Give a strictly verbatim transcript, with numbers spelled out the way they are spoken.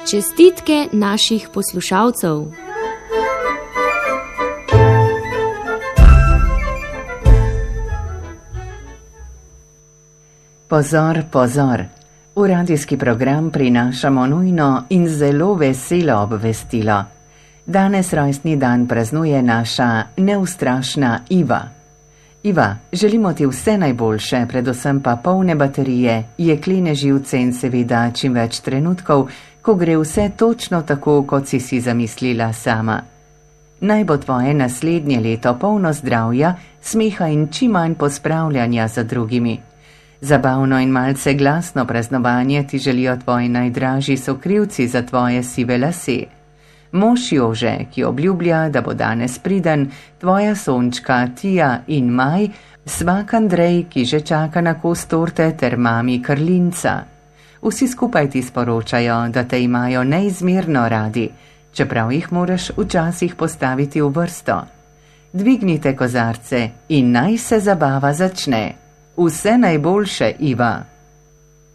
Čestitke naših poslušalcev. Pozor, pozor! V radijski program prinašamo nujno in zelo veselo obvestilo. Danes rojstni dan praznuje naša neustrašna Iva. Iva, želimo ti vse najboljše, predvsem pa polne baterije, jeklene živce in seveda čim več trenutkov, ko gre vse točno tako, kot si si zamislila sama. Naj bo tvoje naslednje leto polno zdravja, smeha in čim manj pospravljanja za drugimi. Zabavno in malce glasno praznovanje ti želijo tvoji najdražji sokrivci za tvoje sive lase. Mož Jože, ki obljublja, da bo danes priden, tvoja sončka Tija in Maj, svak Andrej, ki že čaka na kos torte, ter mami Krlinca. Vsi skupaj ti sporočajo, da te imajo neizmerno radi, čeprav jih moraš včasih postaviti v vrsto. Dvignite kozarce in naj se zabava začne. Vse najboljše, Iva.